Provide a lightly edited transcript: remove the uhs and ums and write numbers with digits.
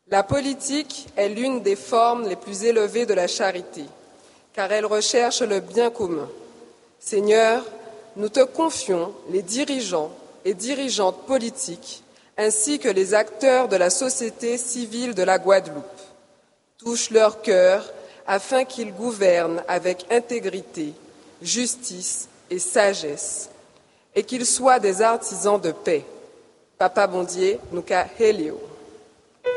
La politique est l'une des formes les plus élevées de la charité, car elle recherche le bien commun. Seigneur, nous te confions les dirigeants et dirigeantes politiques, ainsi que les acteurs de la société civile de la Guadeloupe. Touche leur cœur afin qu'ils gouvernent avec intégrité, justice et sagesse, et qu'ils soient des artisans de paix. Papa Bondier, nous ka helio.